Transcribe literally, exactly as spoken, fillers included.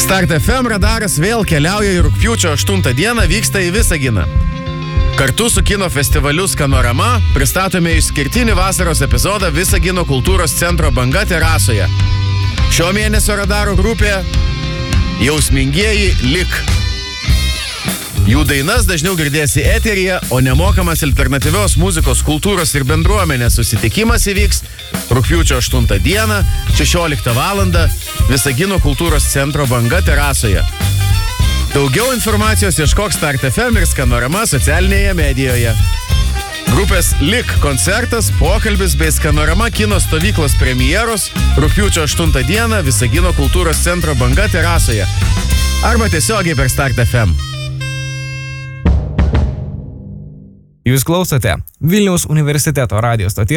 Start F M radaras vėl keliauja į rugpjūčio aštuntą dieną, vyksta į Visaginą. Kartu su kino festivaliu Skanorama pristatome išskirtinį vasaros epizodą Visagino kultūros centro Banga terasoje. Šio mėnesio radaro grupė Jausmingieji Lik. Jų dainas dažniau girdėsi eteryje, o nemokamas alternatyvios muzikos kultūros ir bendruomenės susitikimas įvyks rugpjūčio aštuntą dieną, šešioliktą valandą Visagino kultūros centro Banga terasoje. Daugiau informacijos ieškok Start F M ir Skanorama socialinėje medijoje. Grupės Lik koncertas, pokalbis bei Skanorama kino stovyklos premjeros rugpjūčio aštuntą dieną Visagino kultūros centro Banga terasoje. Arba tiesiogiai per Start F M. Jūs klausote Vilniaus universiteto radijo stoties